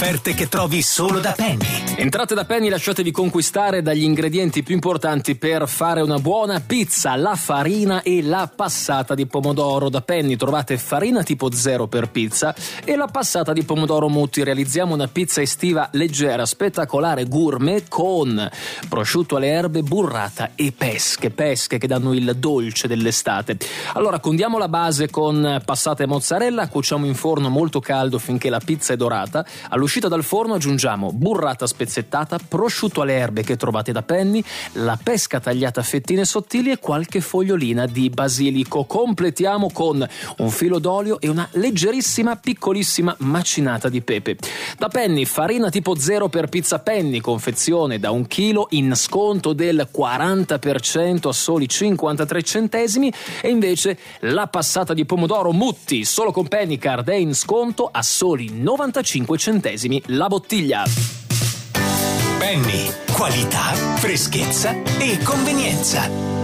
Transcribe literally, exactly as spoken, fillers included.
offerte che trovi solo da Penny. Entrate da Penny, lasciatevi conquistare dagli ingredienti più importanti per fare una buona pizza: la farina e la passata di pomodoro. Da Penny trovate farina tipo zero per pizza e la passata di pomodoro Mutti. Realizziamo una pizza estiva leggera, spettacolare, gourmet, con prosciutto alle erbe, burrata e pesche, pesche che danno il dolce dell'estate. Allora condiamo la base con passata e mozzarella, cuociamo in forno molto caldo finché la pizza è dorata. All'uscita dal forno aggiungiamo burrata spezzettata, prosciutto alle erbe che trovate da Penny, la pesca tagliata a fettine sottili e qualche fogliolina di basilico. Completiamo con un filo d'olio e una leggerissima, piccolissima macinata di pepe. Da Penny, farina tipo zero per pizza Penny, confezione da un chilo, in sconto del quaranta per cento a soli cinquantatré centesimi, e invece la passata di pomodoro Mutti, solo con Pennycard, è in sconto a soli novantacinque centesimi la bottiglia. Penny, qualità, freschezza e convenienza.